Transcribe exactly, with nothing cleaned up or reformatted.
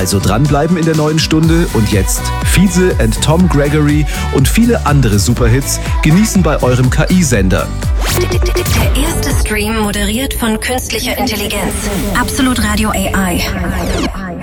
Also dranbleiben in der neuen Stunde und jetzt Fiese and Tom Gregory und viele andere Superhits genießen bei eurem K I-Sender. Der erste Stream moderiert von künstlicher Intelligenz. Absolut Radio A I.